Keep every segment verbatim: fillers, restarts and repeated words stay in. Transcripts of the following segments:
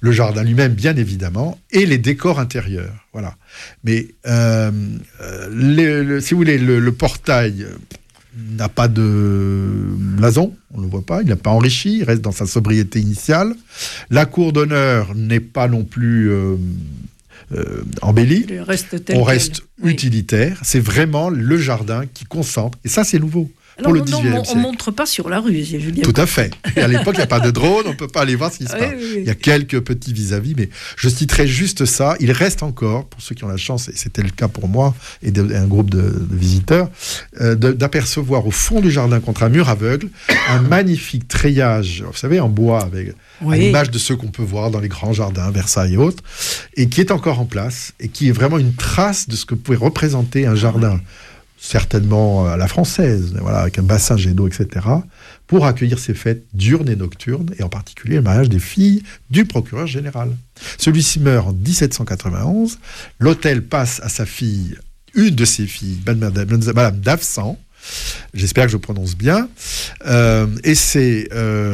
le jardin lui-même, bien évidemment, et les décors intérieurs. Voilà. Mais euh, les, le, si vous voulez, le, le portail n'a pas de blason, on ne le voit pas, il n'a pas enrichi, il reste dans sa sobriété initiale. La cour d'honneur n'est pas non plus euh, euh, embellie, reste on reste qu'elle. utilitaire. Oui. C'est vraiment le jardin qui concentre, et ça c'est nouveau. Alors, pour le dix-neuvième siècle. On ne montre pas sur la rue, si je veux dire. Tout à fait. Et à l'époque, il n'y a pas de drone, on ne peut pas aller voir ce qui se passe. Oui, oui, oui. Il y a quelques petits vis-à-vis, mais je citerai juste ça. Il reste encore, pour ceux qui ont la chance, et c'était le cas pour moi et d'un groupe de, de visiteurs, euh, de, d'apercevoir au fond du jardin, contre un mur aveugle, un magnifique treillage, vous savez, en bois, avec oui. à l'image de ceux qu'on peut voir dans les grands jardins, Versailles et autres, et qui est encore en place, et qui est vraiment une trace de ce que pouvait représenter un jardin. Oui. Certainement à la française, voilà, avec un bassin jet d'eau, et cetera, pour accueillir ces fêtes diurnes et nocturnes, et en particulier le mariage des filles du procureur général. Celui-ci meurt en dix-sept cent quatre-vingt-onze, l'hôtel passe à sa fille, une de ses filles, Madame d'Avsan, j'espère que je prononce bien, euh, et c'est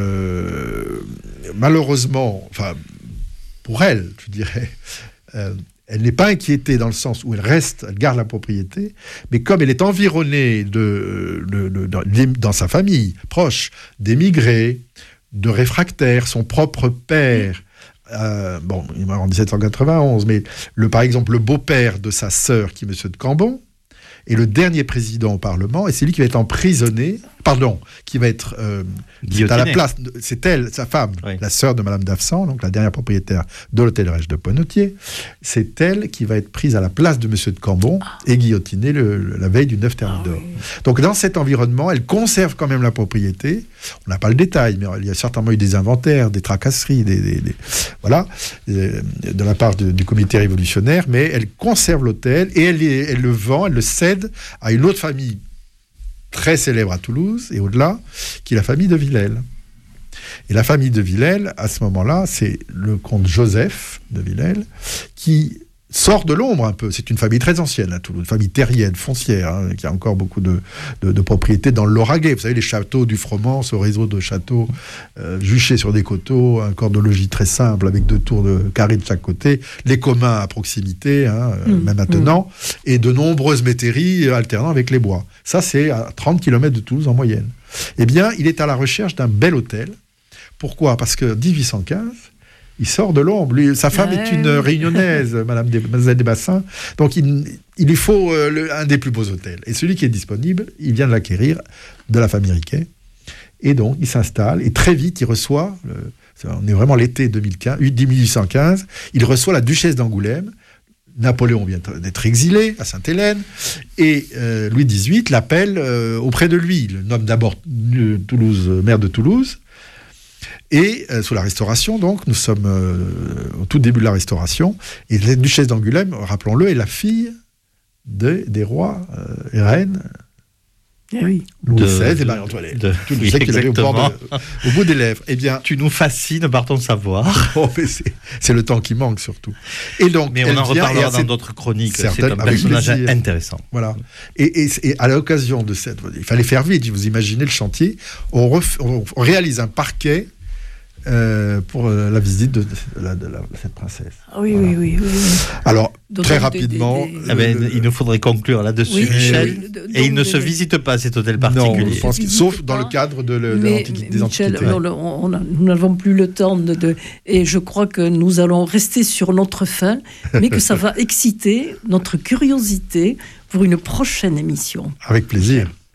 euh, malheureusement, enfin, pour elle, je dirais, euh, elle n'est pas inquiétée dans le sens où elle reste, elle garde la propriété, mais comme elle est environnée de, de, de, de, dans sa famille proche d'émigrés, de réfractaires, son propre père, euh, bon, il est mort en dix-sept cent quatre-vingt-onze, mais le, par exemple le beau-père de sa sœur, qui est Monsieur de Cambon, est le dernier président au Parlement, et c'est lui qui va être emprisonné, pardon, qui va être euh, à la place, c'est elle, sa femme, oui. la sœur de Madame d'Avsan, donc la dernière propriétaire de l'hôtel Rèche de Ponnotier, c'est elle qui va être prise à la place de Monsieur de Cambon ah. et guillotinée le, le, la veille du neuf Thermidor. Ah, oui. Donc dans cet environnement, elle conserve quand même la propriété, on n'a pas le détail, mais il y a certainement eu des inventaires, des tracasseries, des, des, des, voilà, de la part de, du comité révolutionnaire, mais elle conserve l'hôtel et elle, elle le vend, elle le cède à une autre famille très célèbre à Toulouse et au-delà, qui est la famille de Villèle. Et la famille de Villèle, à ce moment-là, c'est le comte Joseph de Villèle qui sort de l'ombre un peu. C'est une famille très ancienne à Toulouse, une famille terrienne, foncière, hein, qui a encore beaucoup de, de, de propriétés dans le Lauragais. Vous savez, les châteaux du Froment, ce réseau de châteaux euh, juchés sur des coteaux, un corps de logis très simple avec deux tours de carrés de chaque côté, les communs à proximité, hein, mmh, même maintenant, mmh. et de nombreuses métairies alternant avec les bois. Ça, c'est à trente kilomètres de Toulouse en moyenne. Eh bien, il est à la recherche d'un bel hôtel. Pourquoi ? Parce que dix-huit cent quinze... il sort de l'ombre. Lui, sa femme ouais. est une réunionnaise, Madame des, des Bassins. Donc, il, il lui faut euh, le, un des plus beaux hôtels. Et celui qui est disponible, il vient de l'acquérir de la famille Riquet. Et donc, il s'installe. Et très vite, il reçoit, le, on est vraiment l'été dix-huit cent quinze, il reçoit la duchesse d'Angoulême. Napoléon vient d'être exilé à Sainte-Hélène. Et euh, Louis dix-huit l'appelle euh, auprès de lui. Il le nomme d'abord euh, Toulouse, maire de Toulouse. Et euh, sous la Restauration, donc, nous sommes euh, au tout début de la Restauration, et la duchesse d'Angoulême, rappelons-le, est la fille de, des rois euh, et reines eh oui. Louis seize et Marie-Antoinette. Tu oui, sais qu'il avait au, bord de, au bout des lèvres. Eh bien, tu nous fascines par ton savoir. Oh, c'est, c'est le temps qui manque surtout. Et donc, mais on en reparlera dans d'autres chroniques. C'est un personnage intéressant. Voilà. Et, et, et à l'occasion de cette, il fallait faire vite. Vous imaginez le chantier. On, ref, on réalise un parquet. Euh, pour euh, la visite de, de, de, de, la, de cette princesse. Oui, voilà. oui, oui, oui. Alors, donc, très rapidement... Des, des, des... Ah ben, le... Il nous faudrait conclure là-dessus, oui, Michel. Oui, de, et il ne se visite pas, cet hôtel particulier. Non, je pense qu'il, sauf dans le cadre de, le, mais, de l'antiquité, des Michel, antiquités. On, on a, nous n'avons plus le temps, de, de, et je crois que nous allons rester sur notre fin, mais que ça va exciter notre curiosité pour une prochaine émission. Avec plaisir.